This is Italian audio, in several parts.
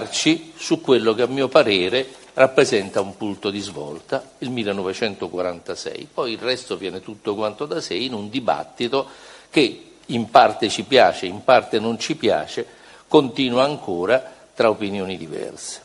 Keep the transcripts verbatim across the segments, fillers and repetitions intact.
fermarci su quello che a mio parere rappresenta un punto di svolta, il millenovecentoquarantasei. Poi il resto viene tutto quanto da sé in un dibattito che in parte ci piace, in parte non ci piace, continua ancora tra opinioni diverse.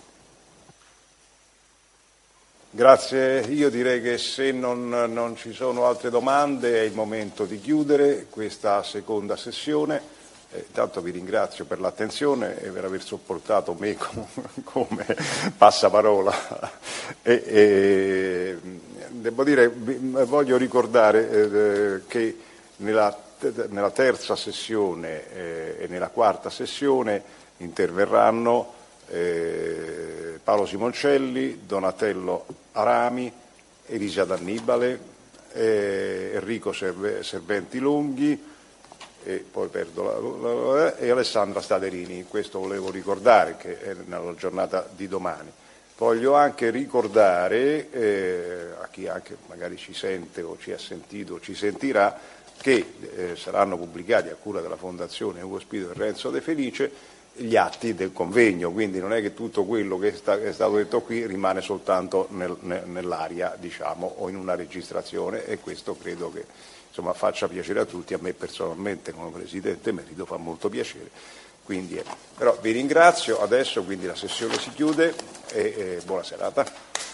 Grazie, io direi che se non, non ci sono altre domande è il momento di chiudere questa seconda sessione. Eh, intanto vi ringrazio per l'attenzione e per aver sopportato me come, come passaparola. E, e, devo dire, voglio ricordare eh, che nella, nella terza sessione eh, e nella quarta sessione interverranno eh, Paolo Simoncelli, Donatello Arami, Elisa D'Annibale, eh, Enrico Serve, Serventi Longhi, e poi perdo la, la, la, e Alessandra Staderini. Questo volevo ricordare, che è nella giornata di domani. Voglio anche ricordare eh, a chi anche magari ci sente o ci ha sentito o ci sentirà che eh, saranno pubblicati a cura della Fondazione Ugo Spirito e Renzo De Felice gli atti del convegno, quindi non è che tutto quello che, sta, che è stato detto qui rimane soltanto nel, nel, nell'aria, diciamo, o in una registrazione, e questo credo che insomma faccia piacere a tutti. A me personalmente come Presidente emerito fa molto piacere, quindi, eh. però vi ringrazio. Adesso quindi la sessione si chiude e, e buona serata.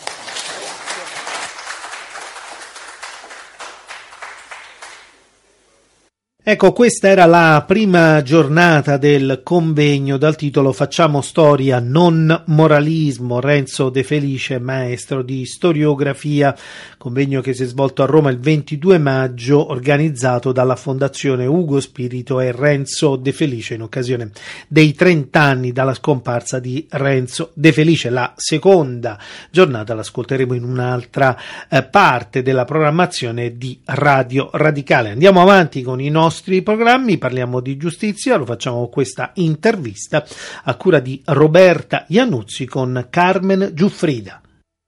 Ecco, questa era la prima giornata del convegno dal titolo Facciamo storia, non moralismo. Renzo De Felice, maestro di storiografia, convegno che si è svolto a Roma il ventidue maggio, organizzato dalla Fondazione Ugo Spirito e Renzo De Felice in occasione dei trent'anni dalla scomparsa di Renzo De Felice. La seconda giornata l'ascolteremo in un'altra eh, parte della programmazione di Radio Radicale. Andiamo avanti con i nostri programmi, parliamo di giustizia, lo facciamo con questa intervista a cura di Roberta Iannuzzi con Carmen Giuffrida.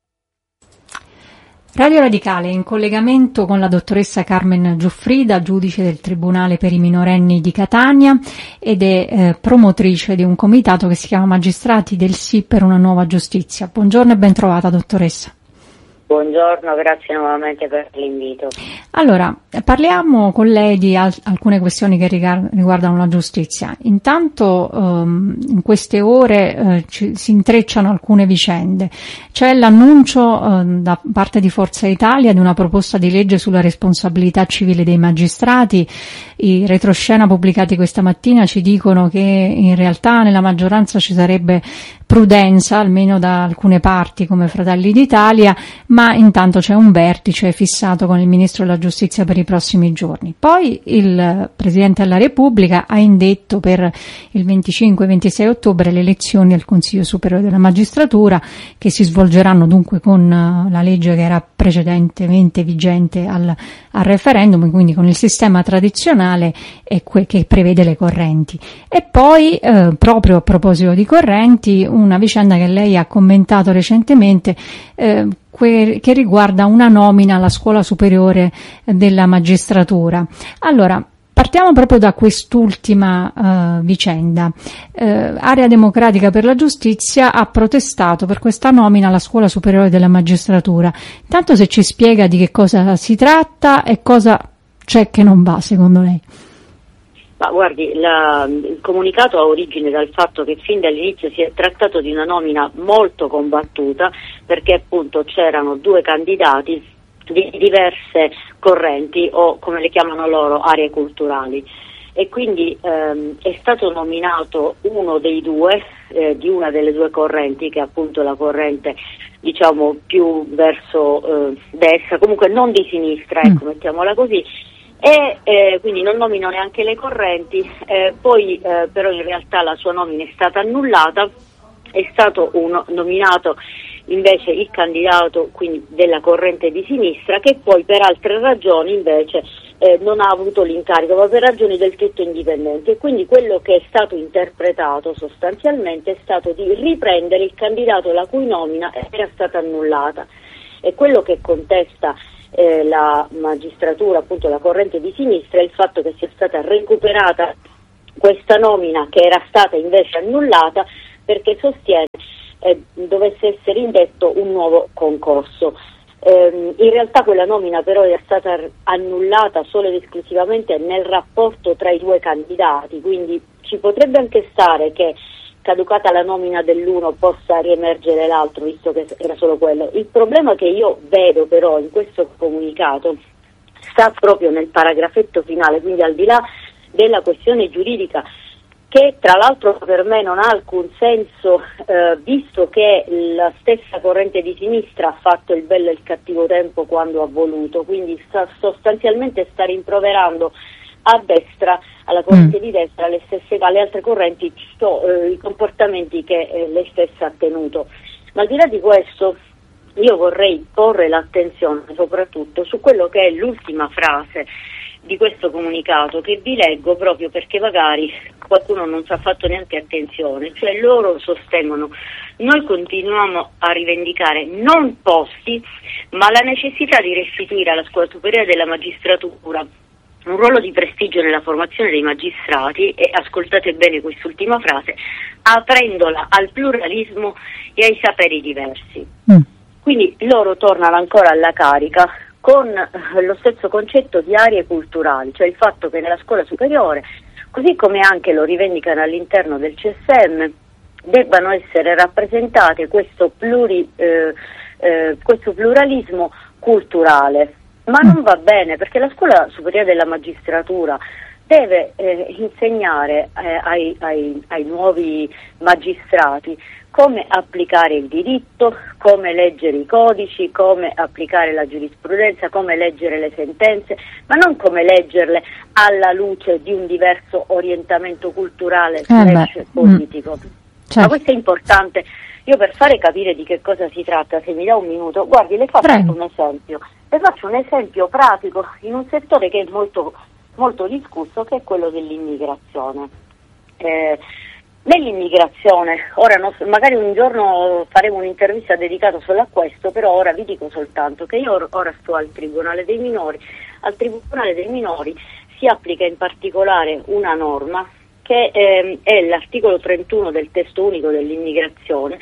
Radio Radicale in collegamento con la dottoressa Carmen Giuffrida, giudice del Tribunale per i minorenni di Catania ed è eh, promotrice di un comitato che si chiama Magistrati del Sì per una nuova giustizia. Buongiorno e ben trovata, dottoressa. Buongiorno, grazie nuovamente per l'invito. Allora, parliamo con lei di al- alcune questioni che riguardano la giustizia. Intanto um, in queste ore uh, ci, si intrecciano alcune vicende. C'è l'annuncio uh, da parte di Forza Italia di una proposta di legge sulla responsabilità civile dei magistrati. I retroscena pubblicati questa mattina ci dicono che in realtà nella maggioranza ci sarebbe prudenza, almeno da alcune parti come Fratelli d'Italia, ma intanto c'è un vertice fissato con il Ministro della Giustizia per i prossimi giorni. Poi il Presidente della Repubblica ha indetto per il venticinque e ventisei ottobre le elezioni al Consiglio Superiore della Magistratura, che si svolgeranno dunque con la legge che era precedentemente vigente al, al referendum, quindi con il sistema tradizionale e que- che prevede le correnti. E poi, eh, proprio a proposito di correnti, una vicenda che lei ha commentato recentemente, eh, que- che riguarda una nomina alla Scuola Superiore della Magistratura. Allora, partiamo proprio da quest'ultima uh, vicenda. Uh, Area Democratica per la Giustizia ha protestato per questa nomina alla Scuola Superiore della Magistratura. Intanto, se ci spiega di che cosa si tratta e cosa c'è che non va, secondo lei. Ma guardi, la, il comunicato ha origine dal fatto che fin dall'inizio si è trattato di una nomina molto combattuta, perché appunto c'erano due candidati di diverse correnti, o come le chiamano loro aree culturali, e quindi ehm, è stato nominato uno dei due, eh, di una delle due correnti, che è appunto la corrente diciamo più verso eh, destra, comunque non di sinistra, ecco, mm. mettiamola così. E eh, quindi non nomino neanche le correnti, eh, poi eh, però in realtà la sua nomina è stata annullata, è stato un, nominato invece il candidato quindi della corrente di sinistra, che poi per altre ragioni invece eh, non ha avuto l'incarico, ma per ragioni del tutto indipendenti, e quindi quello che è stato interpretato sostanzialmente è stato di riprendere il candidato la cui nomina era stata annullata. E quello che contesta Eh, la magistratura, appunto la corrente di sinistra, è il fatto che sia stata recuperata questa nomina che era stata invece annullata, perché sostiene eh, dovesse essere indetto un nuovo concorso. Eh, in realtà quella nomina però è stata annullata solo ed esclusivamente nel rapporto tra i due candidati, quindi ci potrebbe anche stare che caducata la nomina dell'uno possa riemergere l'altro, visto che era solo quello. Il problema che io vedo però in questo comunicato sta proprio nel paragrafetto finale, quindi al di là della questione giuridica, che tra l'altro per me non ha alcun senso, eh, visto che la stessa corrente di sinistra ha fatto il bello e il cattivo tempo quando ha voluto, quindi sta, sostanzialmente sta rimproverando a destra, alla corrente mm. di destra, alle stesse, alle altre correnti sto, eh, i comportamenti che eh, lei stessa ha tenuto. Ma al di là di questo io vorrei porre l'attenzione soprattutto su quello che è l'ultima frase di questo comunicato, che vi leggo proprio perché magari qualcuno non ci ha fatto neanche attenzione. Cioè loro sostengono: noi continuiamo a rivendicare non posti ma la necessità di restituire alla Scuola Superiore della Magistratura un ruolo di prestigio nella formazione dei magistrati, e ascoltate bene quest'ultima frase, aprendola al pluralismo e ai saperi diversi. Mm. Quindi loro tornano ancora alla carica con eh, lo stesso concetto di aree culturali, cioè il fatto che nella scuola superiore, così come anche lo rivendicano all'interno del C S M, debbano essere rappresentate questo, pluri, eh, eh, questo pluralismo culturale. Ma non va bene, perché la Scuola Superiore della Magistratura deve eh, insegnare eh, ai, ai, ai nuovi magistrati come applicare il diritto, come leggere i codici, come applicare la giurisprudenza, come leggere le sentenze, ma non come leggerle alla luce di un diverso orientamento culturale slash eh politico. Mm. Certo. Ma questo è importante. Io, per fare capire di che cosa si tratta, se mi dà un minuto, guardi, le faccio Prego. un esempio. Le faccio un esempio pratico in un settore che è molto, molto discusso, che è quello dell'immigrazione. Eh, nell'immigrazione, ora non, magari un giorno faremo un'intervista dedicata solo a questo, però ora vi dico soltanto che io ora sto al Tribunale dei Minori. Al Tribunale dei Minori si applica in particolare una norma che eh, è l'articolo trentuno del testo unico dell'immigrazione,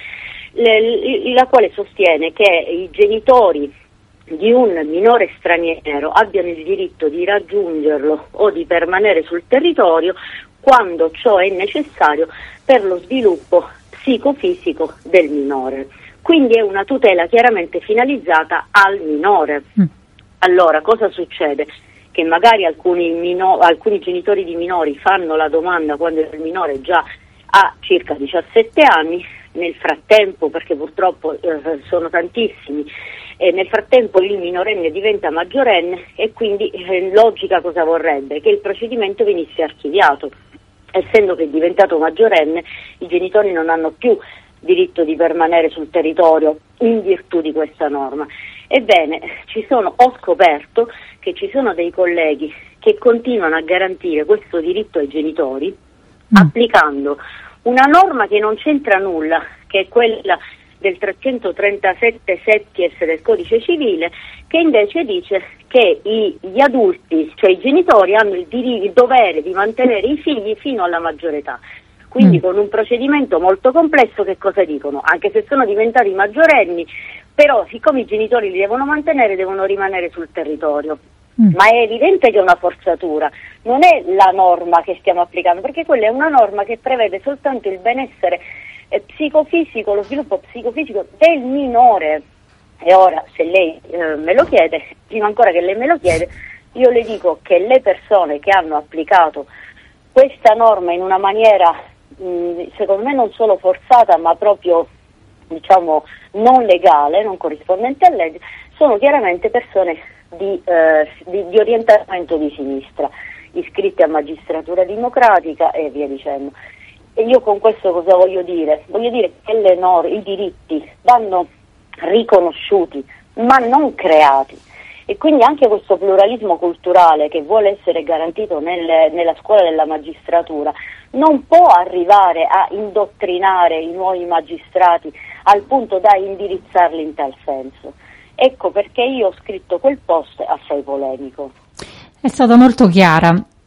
le, la quale sostiene che i genitori di un minore straniero abbiano il diritto di raggiungerlo o di permanere sul territorio quando ciò è necessario per lo sviluppo psicofisico del minore. Quindi è una tutela chiaramente finalizzata al minore. Mm. Allora, cosa succede? Che magari alcuni, mino- alcuni genitori di minori fanno la domanda quando il minore già ha circa diciassette anni, nel frattempo, perché purtroppo eh, sono tantissimi, e nel frattempo il minorenne diventa maggiorenne, e quindi eh, logica cosa vorrebbe? Che il procedimento venisse archiviato. Essendo che è diventato maggiorenne, i genitori non hanno più diritto di permanere sul territorio in virtù di questa norma. Ebbene, ci sono, ho scoperto che ci sono dei colleghi che continuano a garantire questo diritto ai genitori mm. applicando una norma che non c'entra nulla, che è quella del trecentotrentasette setties del Codice Civile, che invece dice che i, gli adulti, cioè i genitori, hanno il, dir- il dovere di mantenere i figli fino alla maggiore età. Quindi mm. con un procedimento molto complesso, che cosa dicono? Anche se sono diventati maggiorenni, però siccome i genitori li devono mantenere, devono rimanere sul territorio. Mm. Ma è evidente che è una forzatura, non è la norma che stiamo applicando, perché quella è una norma che prevede soltanto il benessere eh, psicofisico, lo sviluppo psicofisico del minore. E ora, se lei eh, me lo chiede, prima ancora che lei me lo chiede, io le dico che le persone che hanno applicato questa norma in una maniera, mh, secondo me non solo forzata, ma proprio, diciamo, non legale, non corrispondente a legge, sono chiaramente persone di, eh, di, di orientamento di sinistra, iscritte a Magistratura Democratica e via dicendo. E io con questo cosa voglio dire? Voglio dire che le norme, i diritti vanno riconosciuti, ma non creati. E quindi anche questo pluralismo culturale che vuole essere garantito nel, nella scuola della magistratura non può arrivare a indottrinare i nuovi magistrati al punto da indirizzarli in tal senso. Ecco perché io ho scritto quel post assai polemico. È stata molto chiara.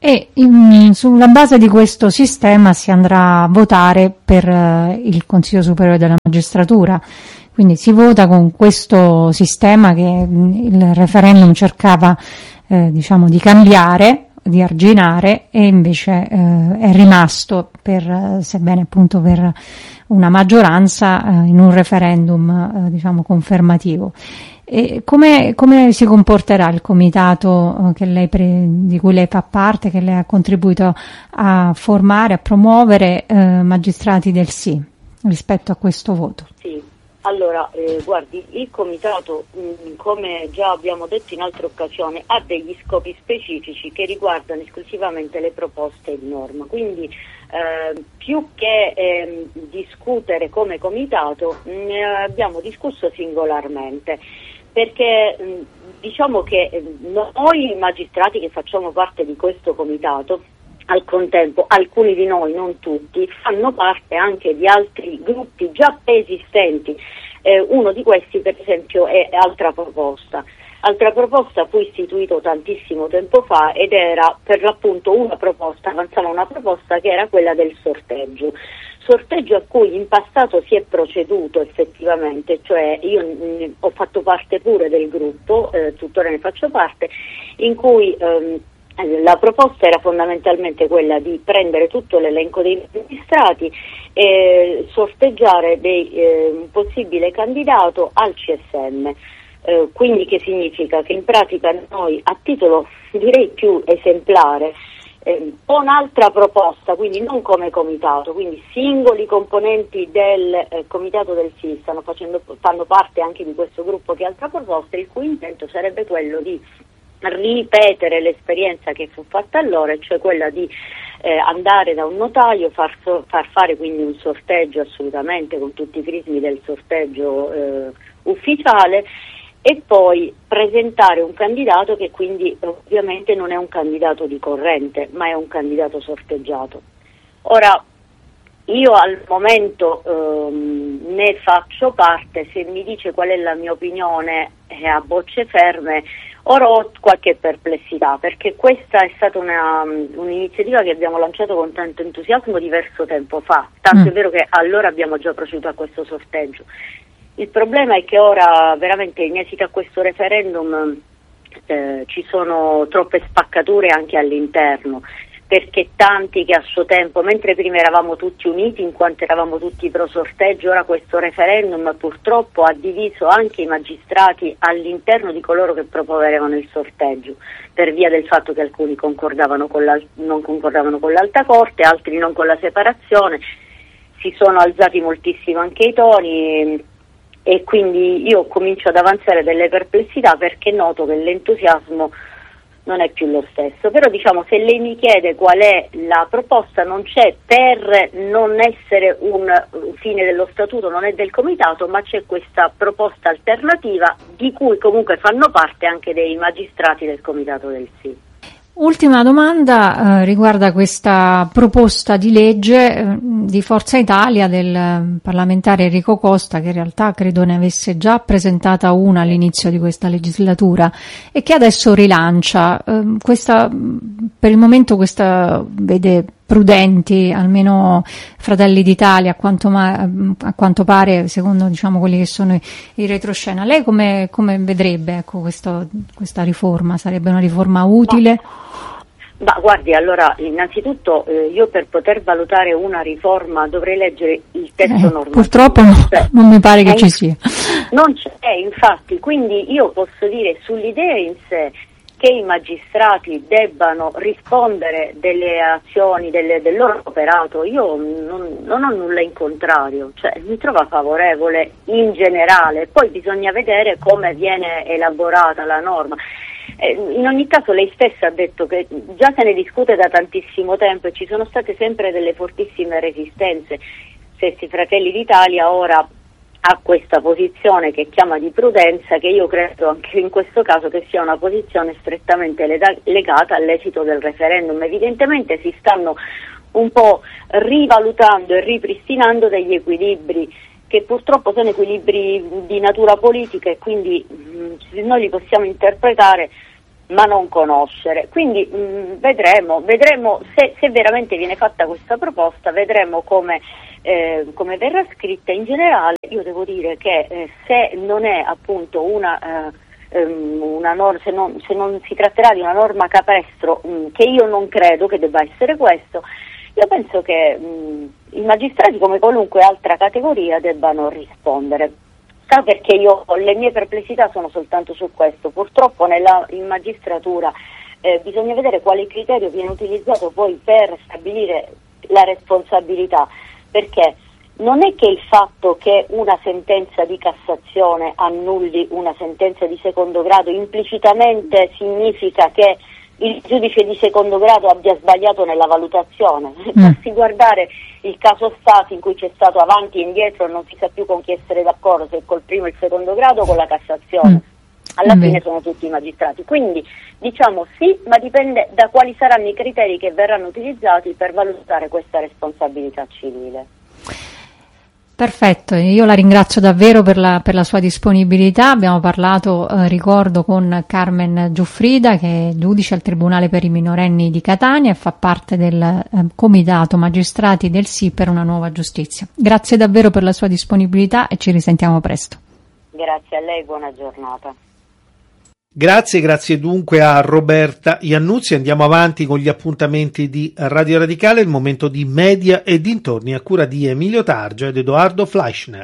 E in, sulla base di questo sistema si andrà a votare per eh, il Consiglio Superiore della Magistratura. Quindi si vota con questo sistema che il referendum cercava eh, diciamo di cambiare, di arginare, e invece eh, è rimasto, per, sebbene appunto per una maggioranza, eh, in un referendum eh, diciamo confermativo. E come, come si comporterà il comitato eh, che lei pre, di cui lei fa parte, che lei ha contribuito a formare, a promuovere eh, magistrati del sì rispetto a questo voto? Sì. Allora, eh, guardi, il comitato, mh, come già abbiamo detto in altre occasioni, ha degli scopi specifici che riguardano esclusivamente le proposte di norma, quindi eh, più che eh, discutere come comitato ne abbiamo discusso singolarmente, perché mh, diciamo che eh, noi magistrati che facciamo parte di questo comitato, al contempo alcuni di noi, non tutti, fanno parte anche di altri gruppi già esistenti. Eh, uno di questi per esempio è Altra Proposta. Altra Proposta fu istituito tantissimo tempo fa ed era per l'appunto una proposta, avanzava una proposta che era quella del sorteggio. Sorteggio a cui in passato si è proceduto effettivamente, cioè io mh, ho fatto parte pure del gruppo, eh, tuttora ne faccio parte, in cui ehm, la proposta era fondamentalmente quella di prendere tutto l'elenco dei magistrati e sorteggiare dei, eh, un possibile candidato al C S M. Eh, quindi che significa? Che in pratica noi, a titolo direi più esemplare, eh, con altra proposta, quindi non come comitato, quindi singoli componenti del eh, comitato del sì stanno facendo, fanno parte anche di questo gruppo che è Altra Proposta, il cui intento sarebbe quello di ripetere l'esperienza che fu fatta allora, cioè quella di eh, andare da un notaio, far, so, far fare quindi un sorteggio assolutamente con tutti i crismi del sorteggio eh, ufficiale, e poi presentare un candidato che quindi ovviamente non è un candidato di corrente, ma è un candidato sorteggiato. Ora, io al momento ehm, ne faccio parte, se mi dice qual è la mia opinione eh, a bocce ferme, ora ho qualche perplessità, perché questa è stata una, un'iniziativa che abbiamo lanciato con tanto entusiasmo diverso tempo fa, tanto mm. è vero che allora abbiamo già proceduto a questo sorteggio. Il problema è che ora veramente in esito a questo referendum eh, ci sono troppe spaccature anche all'interno, perché tanti che a suo tempo, mentre prima eravamo tutti uniti in quanto eravamo tutti pro sorteggio, ora questo referendum purtroppo ha diviso anche i magistrati all'interno di coloro che proponevano il sorteggio, per via del fatto che alcuni concordavano con la, non concordavano con l'Alta Corte, altri non con la separazione, si sono alzati moltissimo anche i toni e quindi io comincio ad avanzare delle perplessità, perché noto che l'entusiasmo non è più lo stesso. Però diciamo, se lei mi chiede qual è la proposta, non c'è, per non essere un fine dello statuto, non è del comitato, ma c'è questa proposta alternativa di cui comunque fanno parte anche dei magistrati del comitato del sì. Ultima domanda eh, riguarda questa proposta di legge eh, di Forza Italia del eh, parlamentare Enrico Costa, che in realtà credo ne avesse già presentata una all'inizio di questa legislatura e che adesso rilancia. Eh, questa, per il momento questa vede prudenti, almeno Fratelli d'Italia, a quanto, ma, a quanto pare, secondo diciamo quelli che sono i, i retroscena. Lei come, come vedrebbe ecco, questo, questa riforma? Sarebbe una riforma utile? Ma guardi, allora innanzitutto eh, io per poter valutare una riforma dovrei leggere il testo eh, normativo. Purtroppo no, cioè, non mi pare che eh, ci sia. Non c'è, infatti, quindi io posso dire sull'idea in sé che i magistrati debbano rispondere delle azioni, delle, del loro operato, io non, non ho nulla in contrario, cioè mi trovo favorevole in generale, poi bisogna vedere come viene elaborata la norma. Eh, in ogni caso lei stessa ha detto che già se ne discute da tantissimo tempo e ci sono state sempre delle fortissime resistenze. Stessi Fratelli d'Italia ora ha questa posizione che chiama di prudenza, che io credo anche in questo caso che sia una posizione strettamente legata all'esito del referendum. Evidentemente si stanno un po' rivalutando e ripristinando degli equilibri che purtroppo sono equilibri di natura politica e quindi mh, noi li possiamo interpretare ma non conoscere. Quindi mh, vedremo, vedremo se, se veramente viene fatta questa proposta, vedremo come, eh, come verrà scritta. In generale io devo dire che eh, se non è appunto una, eh, una norma, se non, se non si tratterà di una norma capestro, mh, che io non credo che debba essere questo, io penso che mh, i magistrati, come qualunque altra categoria, debbano rispondere. Sa perché io le mie perplessità sono soltanto su questo. Purtroppo nella, in magistratura eh, bisogna vedere quale criterio viene utilizzato poi per stabilire la responsabilità, perché non è che il fatto che una sentenza di Cassazione annulli una sentenza di secondo grado implicitamente significa che il giudice di secondo grado abbia sbagliato nella valutazione. Basti mm. guardare il caso Stasi, in cui c'è stato avanti e indietro e non si sa più con chi essere d'accordo, se col primo e il secondo grado o con la Cassazione. Mm. Alla mm. fine sono tutti magistrati. Quindi diciamo sì, ma dipende da quali saranno i criteri che verranno utilizzati per valutare questa responsabilità civile. Perfetto, io la ringrazio davvero per la, per la sua disponibilità. Abbiamo parlato, eh, ricordo, con Carmen Giuffrida, che è giudice al Tribunale per i minorenni di Catania e fa parte del eh, Comitato Magistrati del Sì per una nuova giustizia. Grazie davvero per la sua disponibilità e ci risentiamo presto. Grazie a lei, buona giornata. Grazie, grazie dunque a Roberta Iannuzzi. Andiamo avanti con gli appuntamenti di Radio Radicale, il momento di Media e dintorni a cura di Emilio Targia ed Edoardo Fleischner.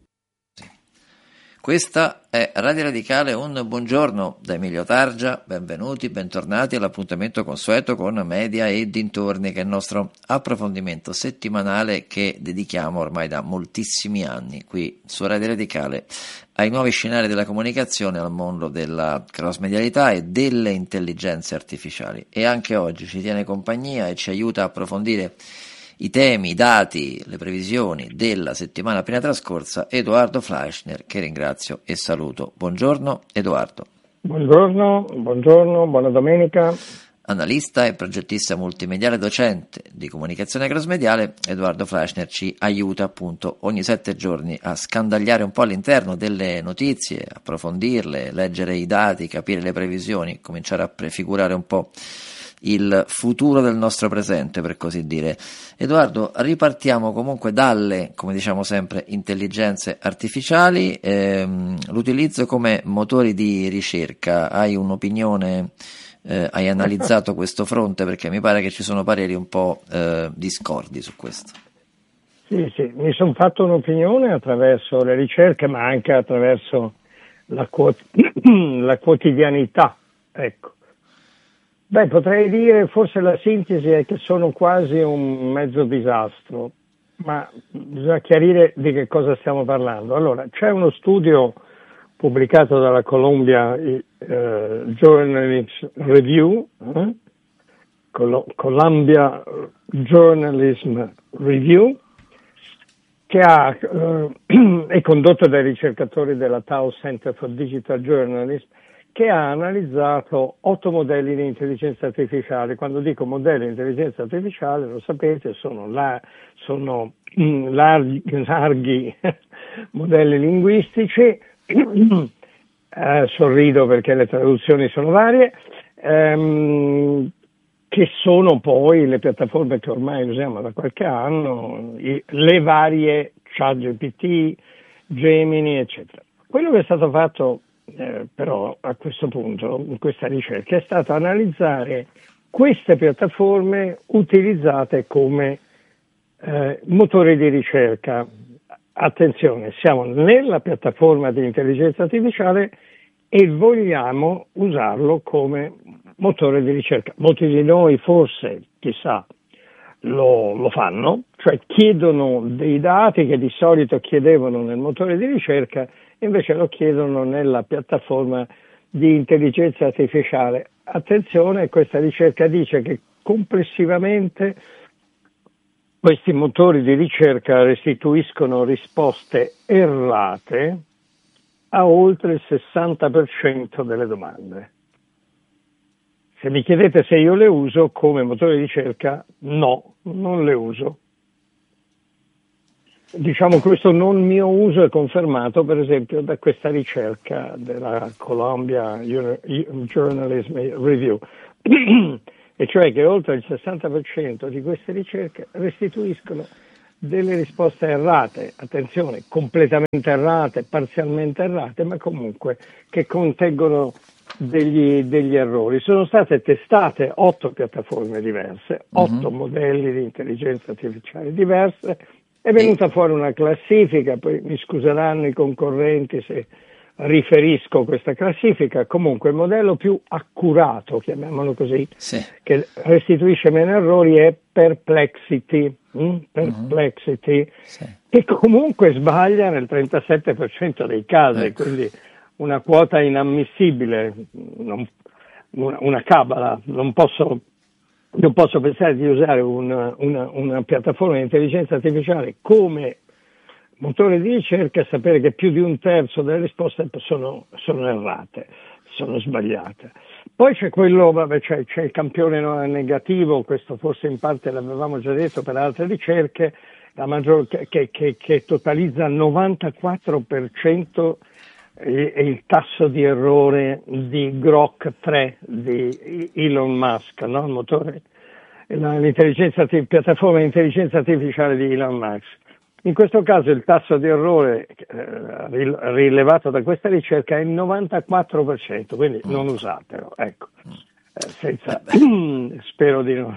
Questa è Radio Radicale, un buongiorno da Emilio Targia, benvenuti, bentornati all'appuntamento consueto con Media e dintorni, che è il nostro approfondimento settimanale che dedichiamo ormai da moltissimi anni qui su Radio Radicale ai nuovi scenari della comunicazione, al mondo della cross-medialità e delle intelligenze artificiali. E anche oggi ci tiene compagnia e ci aiuta a approfondire i temi, i dati, le previsioni della settimana appena trascorsa Edoardo Fleischner, che ringrazio e saluto. Buongiorno Edoardo. Buongiorno, buongiorno, buona domenica. Analista e progettista multimediale, docente di comunicazione crossmediale, Edoardo Fleischner ci aiuta appunto ogni sette giorni a scandagliare un po' all'interno delle notizie, approfondirle, leggere i dati, capire le previsioni, cominciare a prefigurare un po' il futuro del nostro presente, per così dire. Edoardo, ripartiamo comunque dalle, come diciamo sempre, intelligenze artificiali, ehm, l'utilizzo come motori di ricerca. Hai un'opinione, eh, hai analizzato questo fronte? Perché mi pare che ci sono pareri un po' eh, discordi su questo. Sì, sì, mi sono fatto un'opinione attraverso le ricerche, ma anche attraverso la, quot- la quotidianità, ecco. Beh, potrei dire, forse la sintesi è che sono quasi un mezzo disastro, ma bisogna chiarire di che cosa stiamo parlando. Allora, c'è uno studio pubblicato dalla Columbia eh, Journalism Review, eh? Columbia Journalism Review, che ha, eh, è condotto dai ricercatori della Tao Center for Digital Journalism, che ha analizzato otto modelli di intelligenza artificiale. Quando dico modelli di intelligenza artificiale, lo sapete, sono, la, sono mm, larghi, larghi modelli linguistici, eh, sorrido perché le traduzioni sono varie, ehm, che sono poi le piattaforme che ormai usiamo da qualche anno, i, le varie ChatGPT, Gemini, eccetera. Quello che è stato fatto Eh, però a questo punto, in questa ricerca, è stato analizzare queste piattaforme utilizzate come eh, motori di ricerca. Attenzione, siamo nella piattaforma di intelligenza artificiale e vogliamo usarlo come motore di ricerca. Molti di noi forse, chissà, lo, lo fanno, cioè chiedono dei dati che di solito chiedevano nel motore di ricerca, invece lo chiedono nella piattaforma di intelligenza artificiale. Attenzione, questa ricerca dice che complessivamente questi motori di ricerca restituiscono risposte errate a oltre il sessanta per cento delle domande. Se mi chiedete se io le uso come motore di ricerca, no, non le uso. diciamo questo non mio uso è confermato per esempio da questa ricerca della Columbia Journalism Review, e cioè che oltre il sessanta per cento di queste ricerche restituiscono delle risposte errate, attenzione, completamente errate, parzialmente errate, ma comunque che contengono degli, degli errori. Sono state testate otto piattaforme diverse, otto uh-huh. modelli di intelligenza artificiale diverse, è venuta fuori una classifica, poi mi scuseranno i concorrenti se riferisco questa classifica, comunque il modello più accurato, chiamiamolo così, sì. che restituisce meno errori è Perplexity, hm? Perplexity uh-huh. sì. che comunque sbaglia nel trentasette per cento dei casi, ecco. Quindi una quota inammissibile, non, una, una cabala, non posso, non posso pensare di usare una, una, una piattaforma di intelligenza artificiale come motore di ricerca e sapere che più di un terzo delle risposte sono, sono errate, sono sbagliate. Poi c'è quello, vabbè, c'è, c'è il campione negativo, questo forse in parte l'avevamo già detto per altre ricerche, la maggior, che, che, che totalizza il novantaquattro per cento è il tasso di errore di Grok tre di Elon Musk, no? Il motore, l'intelligenza, piattaforma di intelligenza artificiale di Elon Musk. In questo caso il tasso di errore eh, rilevato da questa ricerca è il novantaquattro per cento, quindi non usatelo, ecco, eh, senza, spero di non,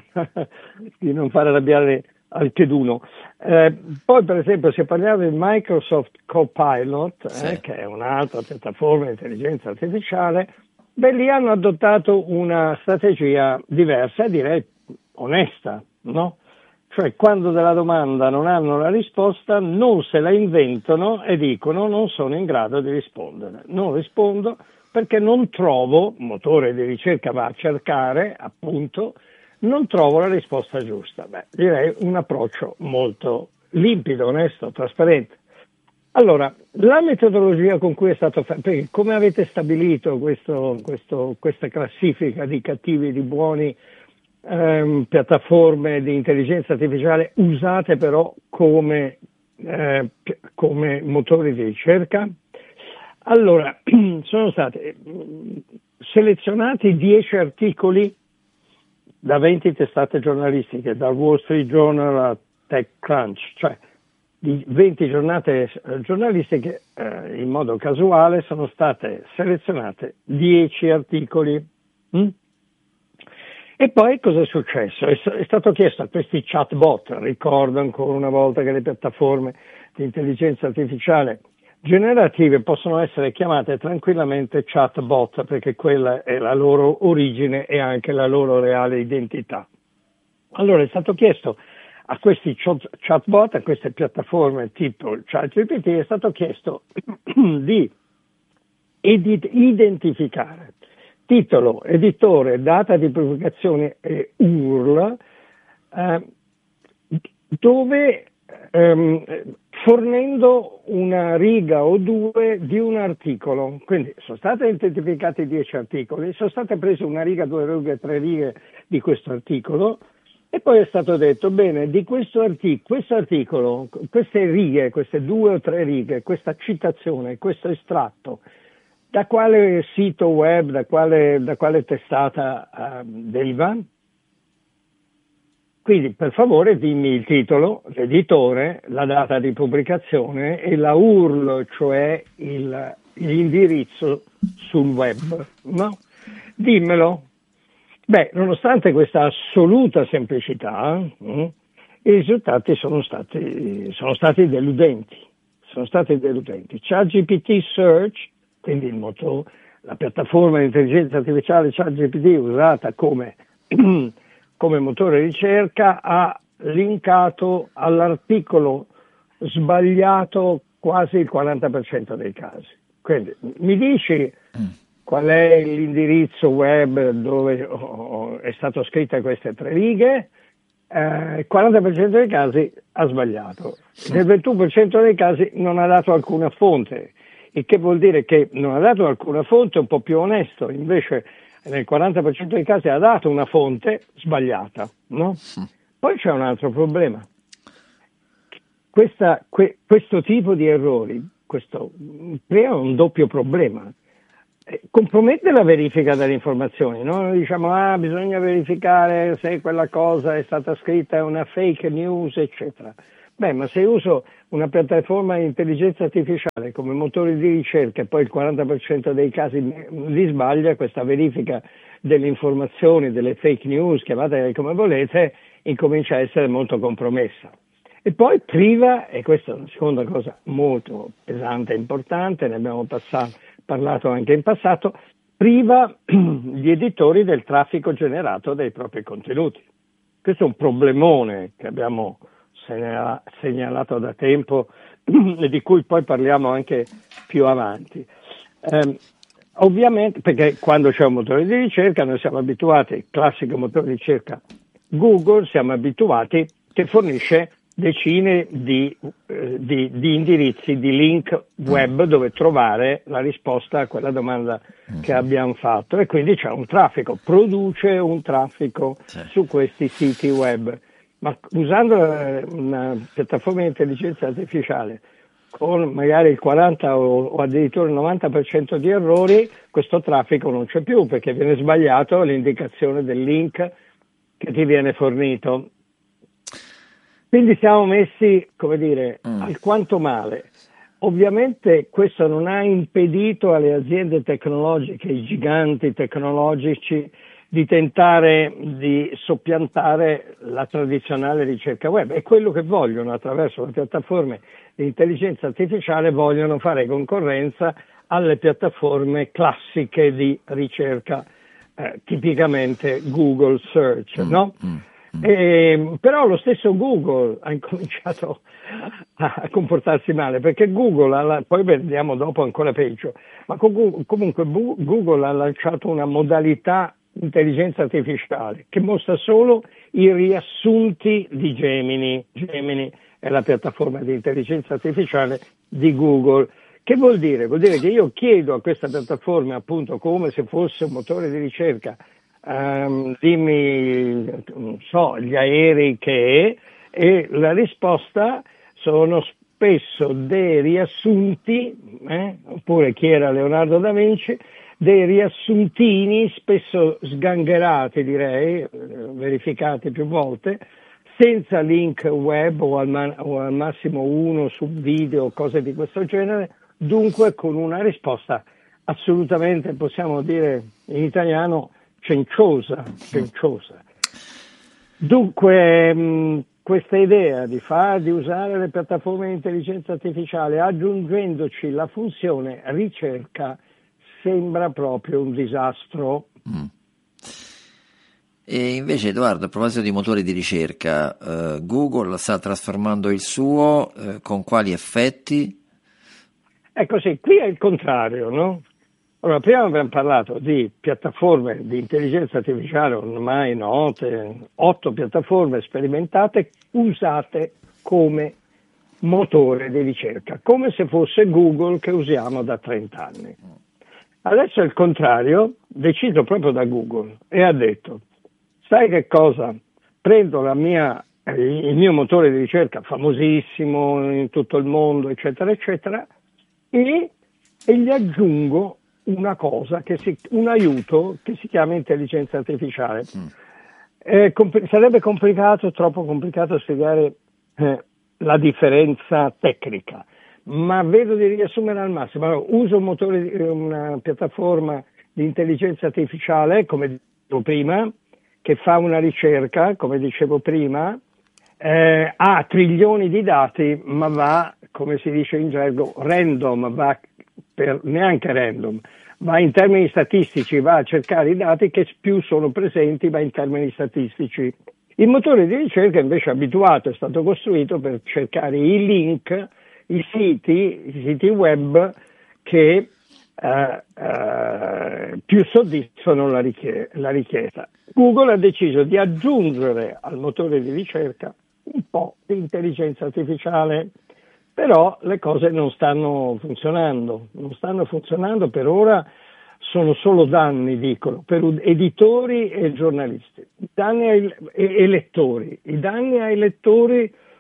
di non far arrabbiare alcheduno. Eh, poi per esempio se parliamo di Microsoft Copilot, sì. eh, che è un'altra piattaforma di intelligenza artificiale, beh, lì hanno adottato una strategia diversa, direi onesta, no? Cioè quando della domanda non hanno la risposta non se la inventano e dicono non sono in grado di rispondere. Non rispondo perché non trovo, motore di ricerca va a cercare, appunto, non trovo la risposta giusta. Beh, direi un approccio molto limpido, onesto, trasparente. Allora, la metodologia con cui è stato fatto, perché come avete stabilito questo, questo, questa classifica di cattivi e di buoni Ehm, piattaforme di intelligenza artificiale usate però come, eh, come motori di ricerca? Allora, sono stati selezionati dieci articoli da venti testate giornalistiche, dal Wall Street Journal a TechCrunch, cioè di venti giornate giornalistiche eh, in modo casuale sono state selezionate dieci articoli. Hm? E poi cosa è successo? È stato chiesto a questi chatbot, ricordo ancora una volta che le piattaforme di intelligenza artificiale generative possono essere chiamate tranquillamente chatbot perché quella è la loro origine e anche la loro reale identità. Allora è stato chiesto a questi chatbot, a queste piattaforme tipo ChatGPT, è stato chiesto di edit- identificare titolo, editore, data di pubblicazione e U R L, eh, dove ehm, fornendo una riga o due di un articolo. Quindi sono stati identificati dieci articoli, sono state prese una riga, due righe, tre righe di questo articolo e poi è stato detto, bene, di questo, artic- questo articolo, queste righe, queste due o tre righe, questa citazione, questo estratto, da quale sito web, da quale, da quale testata uh, deriva? Quindi per favore dimmi il titolo, l'editore, la data di pubblicazione e la U R L, cioè il, l'indirizzo sul web, no? Dimmelo. Beh, nonostante questa assoluta semplicità, mh, i risultati sono stati, sono stati deludenti. Sono stati deludenti. ChatGPT Search, quindi il motore, la piattaforma di intelligenza artificiale ChatGPT usata come, come motore di ricerca, ha linkato all'articolo sbagliato quasi il quaranta per cento dei casi. Quindi mi dici qual è l'indirizzo web dove oh, è stato scritta queste tre righe? Eh, il quaranta per cento dei casi ha sbagliato, nel ventuno per cento dei casi non ha dato alcuna fonte. Il che vuol dire che non ha dato alcuna fonte, un po' più onesto, invece nel quaranta per cento dei casi ha dato una fonte sbagliata, no? Poi c'è un altro problema. questa, que, questo tipo di errori questo, crea un doppio problema. Eh, compromette la verifica delle informazioni, no? Noi diciamo ah bisogna verificare se quella cosa è stata scritta, è una fake news, eccetera. Beh, ma se uso una piattaforma di intelligenza artificiale come motore di ricerca e poi il quaranta per cento dei casi li sbaglia, questa verifica delle informazioni, delle fake news, chiamatele come volete, incomincia a essere molto compromessa. E poi priva, e questa è una seconda cosa molto pesante e importante, ne abbiamo passato, parlato anche in passato, priva gli editori del traffico generato dai propri contenuti. Questo è un problemone che abbiamo segnalato da tempo e di cui poi parliamo anche più avanti. Eh, ovviamente, perché quando c'è un motore di ricerca noi siamo abituati, il classico motore di ricerca Google, siamo abituati che fornisce decine di, eh, di, di indirizzi, di link web dove trovare la risposta a quella domanda che abbiamo fatto, e quindi c'è un traffico, produce un traffico sì. su questi siti web. Ma usando una piattaforma di intelligenza artificiale con magari il quaranta o addirittura il novanta per cento di errori, questo traffico non c'è più perché viene sbagliato l'indicazione del link che ti viene fornito. Quindi siamo messi, come dire, mm. alquanto male. Ovviamente questo non ha impedito alle aziende tecnologiche, ai giganti tecnologici, di tentare di soppiantare la tradizionale ricerca web. È quello che vogliono attraverso le piattaforme di intelligenza artificiale, vogliono fare concorrenza alle piattaforme classiche di ricerca, eh, tipicamente Google Search, mm, no? Mm, mm. E, però lo stesso Google ha incominciato a, a comportarsi male, perché Google, ha, poi vediamo dopo ancora peggio, ma comunque Google ha lanciato una modalità intelligenza artificiale che mostra solo i riassunti di Gemini. Gemini è la piattaforma di intelligenza artificiale di Google. Che vuol dire? Vuol dire che io chiedo a questa piattaforma, appunto, come se fosse un motore di ricerca, um, dimmi, non so, gli aerei che è, e la risposta sono spesso dei riassunti, eh? oppure chi era Leonardo da Vinci, dei riassuntini spesso sgangherati, direi, verificati più volte, senza link web o al, man- o al massimo uno su video o cose di questo genere, dunque con una risposta assolutamente, possiamo dire in italiano, cenciosa, cenciosa. Dunque mh, questa idea di far, di usare le piattaforme di intelligenza artificiale aggiungendoci la funzione ricerca sembra proprio un disastro. Mm. E invece, Edoardo, a proposito di motori di ricerca, eh, Google sta trasformando il suo, eh, con quali effetti? Ecco sì, qui è il contrario, no? Allora, prima abbiamo parlato di piattaforme di intelligenza artificiale ormai note, otto piattaforme sperimentate usate come motore di ricerca, come se fosse Google che usiamo da trenta anni. Adesso è il contrario, deciso proprio da Google, e ha detto, sai che cosa? Prendo la mia, il mio motore di ricerca famosissimo in tutto il mondo, eccetera, eccetera, e, e gli aggiungo una cosa, che si, un aiuto che si chiama intelligenza artificiale. Mm. Eh, compl- sarebbe complicato, troppo complicato spiegare eh, la differenza tecnica, ma vedo di riassumere al massimo. Allora, uso un motore, una piattaforma di intelligenza artificiale, come dicevo prima, che fa una ricerca, come dicevo prima, eh, ha trilioni di dati, ma va, come si dice in gergo, random, va per, neanche random, va in termini statistici, va a cercare i dati che più sono presenti, va in termini statistici. Il motore di ricerca invece è abituato, è stato costruito per cercare i link, i siti, i siti web che eh, eh, più soddisfano la, richie- la richiesta. Google ha deciso di aggiungere al motore di ricerca un po' di intelligenza artificiale, però le cose non stanno funzionando, non stanno funzionando per ora, sono solo danni, dicono, per editori e giornalisti, danni ai, e, e lettori. I danni ai lettori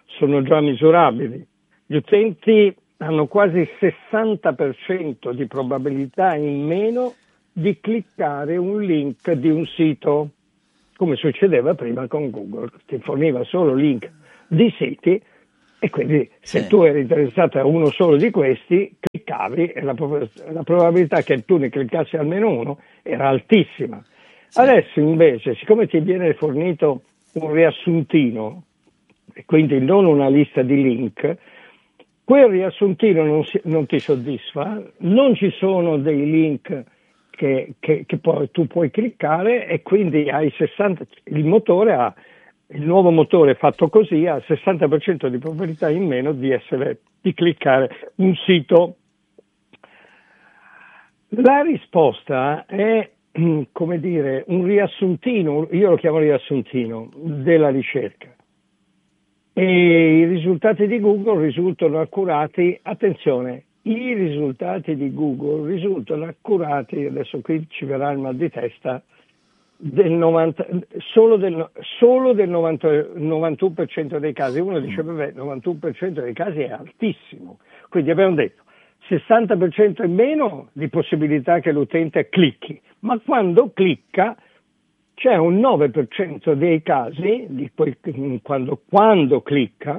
sono già misurabili. Gli utenti hanno quasi il sessanta per cento di probabilità in meno di cliccare un link di un sito, come succedeva prima con Google, ti forniva solo link di siti e quindi se sì. tu eri interessato a uno solo di questi, cliccavi e la, la probabilità che tu ne cliccassi almeno uno era altissima. Sì. Adesso invece, siccome ti viene fornito un riassuntino, e quindi non una lista di link, quel riassuntino non, si, non ti soddisfa, non ci sono dei link che, che, che poi tu puoi cliccare e quindi hai sessanta, il motore ha, il nuovo motore fatto così ha il sessanta per cento di probabilità in meno di essere, di cliccare un sito. La risposta è, come dire, un riassuntino, io lo chiamo riassuntino, della ricerca. E i risultati di Google risultano accurati, attenzione, i risultati di Google risultano accurati, adesso qui ci verrà il mal di testa, del novanta, solo del, solo del novanta, novantuno per cento dei casi. Uno dice, vabbè, il novantuno per cento dei casi è altissimo, quindi abbiamo detto sessanta per cento in meno di possibilità che l'utente clicchi, ma quando clicca c'è un nove per cento dei casi, di quel, quando, quando clicca,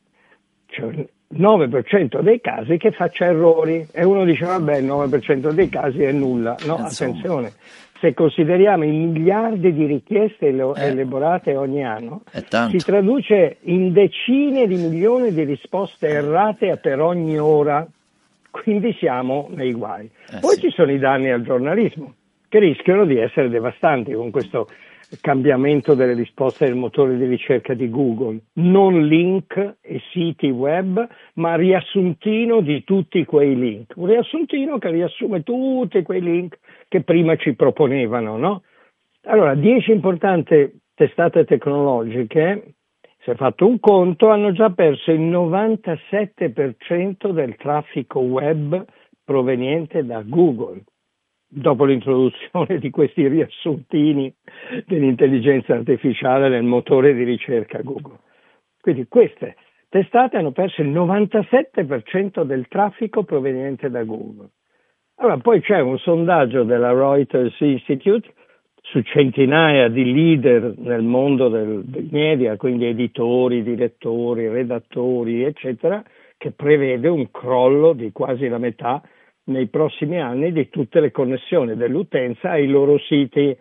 c'è un nove per cento dei casi che faccia errori e uno dice vabbè il nove per cento dei casi è nulla. No, Insomma. attenzione, se consideriamo i miliardi di richieste eh. elaborate ogni anno, si traduce in decine di milioni di risposte errate per ogni ora, quindi siamo nei guai. Eh, Poi sì. ci sono i danni al giornalismo, che rischiano di essere devastanti con questo cambiamento delle risposte del motore di ricerca di Google. Non link e siti web, ma riassuntino di tutti quei link. Un riassuntino che riassume tutti quei link che prima ci proponevano, no? Allora, dieci importanti testate tecnologiche, si è fatto un conto, hanno già perso il novantasette per cento del traffico web proveniente da Google, dopo l'introduzione di questi riassuntini dell'intelligenza artificiale nel motore di ricerca Google. Quindi queste testate hanno perso il novantasette per cento del traffico proveniente da Google. Allora, poi c'è un sondaggio della Reuters Institute su centinaia di leader nel mondo del, dei media, quindi editori, direttori, redattori, eccetera, che prevede un crollo di quasi la metà nei prossimi anni di tutte le connessioni dell'utenza ai loro siti.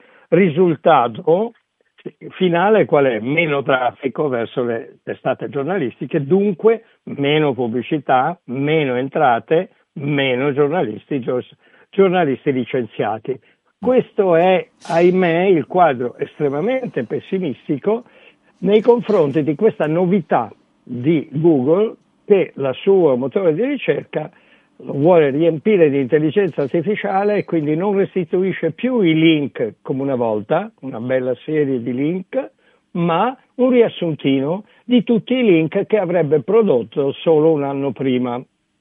Risultato finale qual è? Meno traffico verso le testate giornalistiche, dunque meno pubblicità, meno entrate, meno giornalisti, giornalisti licenziati. Questo è, ahimè, il quadro estremamente pessimistico nei confronti di questa novità di Google, che la sua motore di ricerca lo vuole riempire di intelligenza artificiale e quindi non restituisce più i link come una volta, una bella serie di link, ma un riassuntino di tutti i link che avrebbe prodotto solo un anno prima.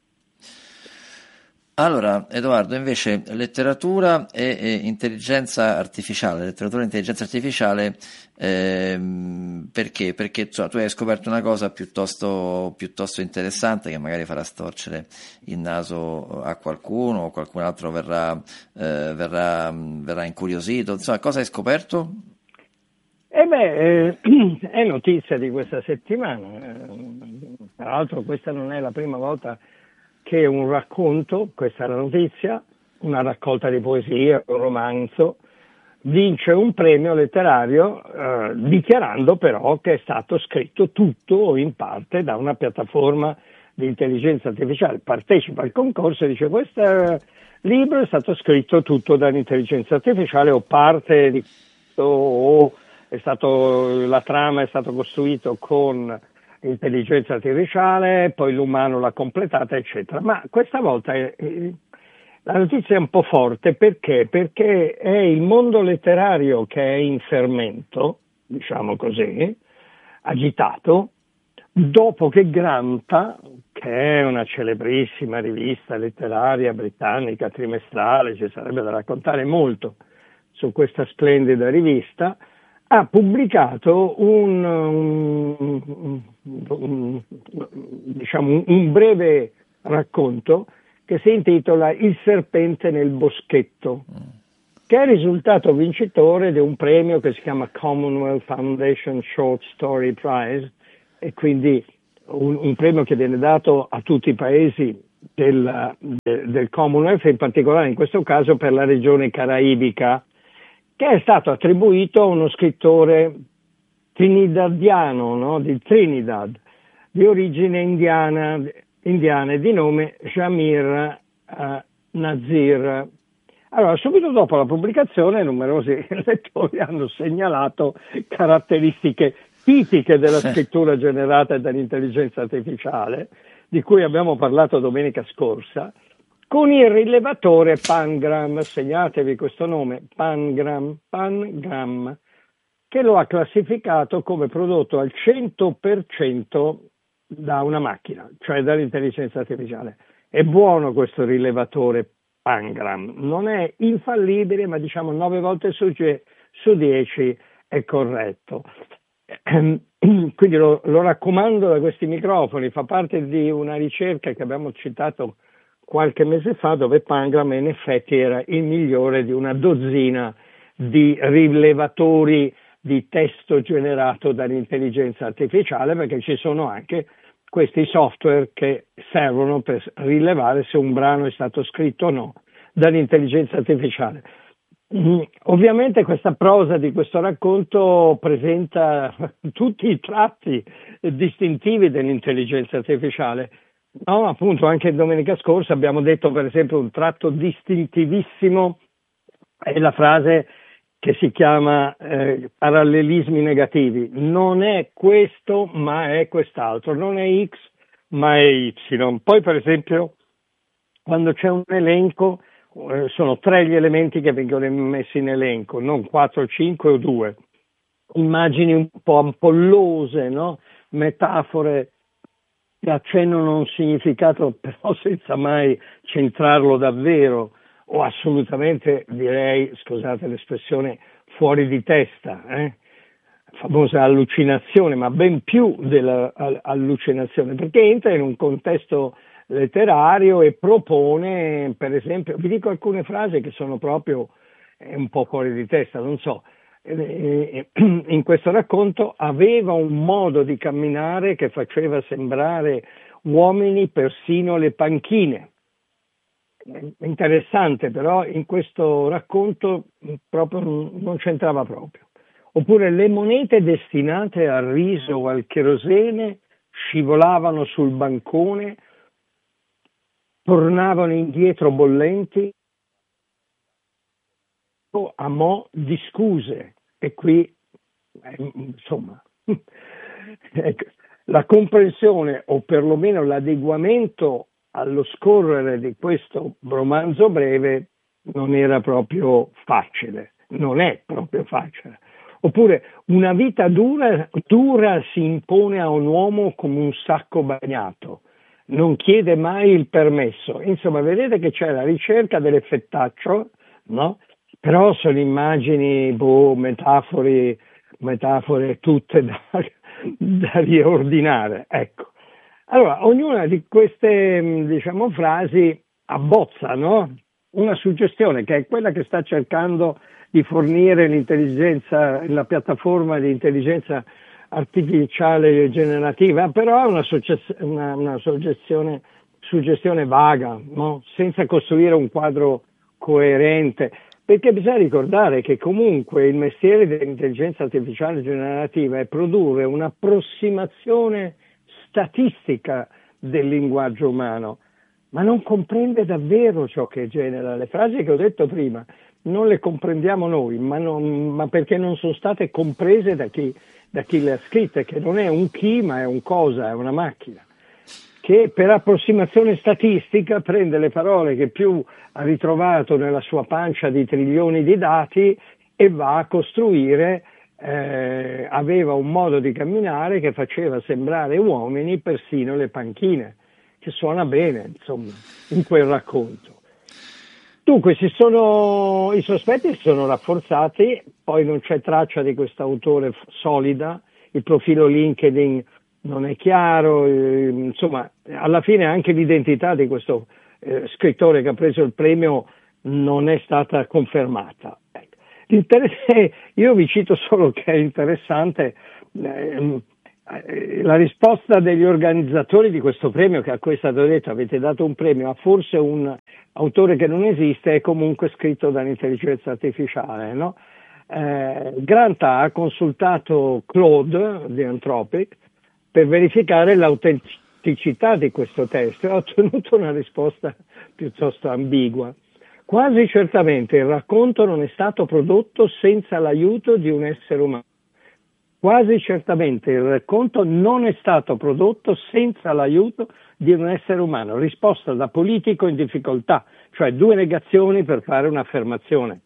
Allora, Edoardo, invece letteratura e, e intelligenza artificiale, letteratura e intelligenza artificiale, ehm, perché? Perché cioè, tu hai scoperto una cosa piuttosto, piuttosto interessante che magari farà storcere il naso a qualcuno o qualcun altro verrà, eh, verrà, verrà incuriosito. Insomma, cosa hai scoperto? Eh beh, eh, è notizia di questa settimana. Tra l'altro questa non è la prima volta che un racconto, questa è la notizia, una raccolta di poesie, un romanzo, vince un premio letterario eh, dichiarando però che è stato scritto tutto o in parte da una piattaforma di intelligenza artificiale. Partecipa al concorso e dice questo libro è stato scritto tutto dall'intelligenza artificiale o parte di questo, o è stato, la trama è stato costruito con intelligenza artificiale, poi l'umano l'ha completata, eccetera. Ma questa volta è, è, la notizia è un po' forte perché? Perché è il mondo letterario che è in fermento, diciamo così, agitato, dopo che Granta, che è una celebrissima rivista letteraria britannica trimestrale, ci sarebbe da raccontare molto su questa splendida rivista, ha pubblicato un, un, un, diciamo, un breve racconto che si intitola Il serpente nel boschetto, che è il risultato vincitore di un premio che si chiama Commonwealth Foundation Short Story Prize, e quindi un, un premio che viene dato a tutti i paesi del, del, del Commonwealth, in particolare in questo caso per la regione caraibica, che è stato attribuito a uno scrittore trinidadiano, no? Di Trinidad, di origine indiana, indiana di nome Jamir uh, Nazir. Allora, subito dopo la pubblicazione numerosi lettori hanno segnalato caratteristiche tipiche della scrittura generata dall'intelligenza artificiale, di cui abbiamo parlato domenica scorsa, con il rilevatore Pangram, segnatevi questo nome, Pangram, Pangram, che lo ha classificato come prodotto al cento per cento da una macchina, cioè dall'intelligenza artificiale. È buono questo rilevatore Pangram, non è infallibile, ma diciamo nove volte su, su dieci è corretto. Quindi lo, lo raccomando da questi microfoni, fa parte di una ricerca che abbiamo citato qualche mese fa, dove Pangram in effetti era il migliore di una dozzina di rilevatori di testo generato dall'intelligenza artificiale, perché ci sono anche questi software che servono per rilevare se un brano è stato scritto o no dall'intelligenza artificiale. Mm, ovviamente questa prosa di questo racconto presenta tutti i tratti distintivi dell'intelligenza artificiale. No, appunto, anche domenica scorsa abbiamo detto, per esempio, un tratto distintivissimo è la frase che si chiama eh, parallelismi negativi. Non è questo, ma è quest'altro. Non è X, ma è Y. Poi, per esempio, quando c'è un elenco, eh, sono tre gli elementi che vengono messi in elenco, non quattro, cinque o due. Immagini un po' ampollose, no? Metafore che accennano un significato, però senza mai centrarlo davvero, o assolutamente, direi, scusate l'espressione, fuori di testa, eh? Famosa allucinazione, ma ben più dell'allucinazione, perché entra in un contesto letterario e propone, per esempio, vi dico alcune frasi che sono proprio eh, un po' fuori di testa, non so. In questo racconto aveva un modo di camminare che faceva sembrare uomini persino le panchine. Interessante, però in questo racconto proprio non c'entrava proprio. Oppure le monete destinate al riso o al cherosene scivolavano sul bancone, tornavano indietro bollenti a mo' di scuse. E qui, eh, insomma, la comprensione o perlomeno l'adeguamento allo scorrere di questo romanzo breve non era proprio facile, non è proprio facile. Oppure una vita dura, dura si impone a un uomo come un sacco bagnato, non chiede mai il permesso. Insomma, vedete che c'è la ricerca dell'effettaccio, no? Però sono immagini, boh, metafore, metafore tutte da, da riordinare, ecco. Allora, ognuna di queste, diciamo, frasi abbozza, no? Una suggestione che è quella che sta cercando di fornire l'intelligenza, la piattaforma di intelligenza artificiale generativa, però è una, una, una suggestione, suggestione vaga, no? Senza costruire un quadro coerente. Perché bisogna ricordare che comunque il mestiere dell'intelligenza artificiale generativa è produrre un'approssimazione statistica del linguaggio umano, ma non comprende davvero ciò che genera. Le frasi che ho detto prima non le comprendiamo noi, ma, non, ma perché non sono state comprese da chi, da chi le ha scritte, che non è un chi, ma è un cosa, è una macchina, che per approssimazione statistica prende le parole che più ha ritrovato nella sua pancia di trilioni di dati e va a costruire, eh, aveva un modo di camminare che faceva sembrare uomini persino le panchine, che suona bene, insomma, in quel racconto. Dunque, si sono, i sospetti si sono rafforzati, poi non c'è traccia di quest'autore solida, il profilo LinkedIn non è chiaro, eh, insomma, alla fine anche l'identità di questo eh, scrittore che ha preso il premio non è stata confermata. Ecco. L'interesse, io vi cito solo che è interessante eh, la risposta degli organizzatori di questo premio, che a cui è stato detto avete dato un premio a forse un autore che non esiste e comunque scritto dall'intelligenza artificiale, no? Eh, Granta ha consultato Claude di Anthropic per verificare l'autenticità di questo testo e ha ottenuto una risposta piuttosto ambigua. Quasi certamente il racconto non è stato prodotto senza l'aiuto di un essere umano. Quasi certamente il racconto non è stato prodotto senza l'aiuto di un essere umano. Risposta da politico in difficoltà, cioè due negazioni per fare un'affermazione.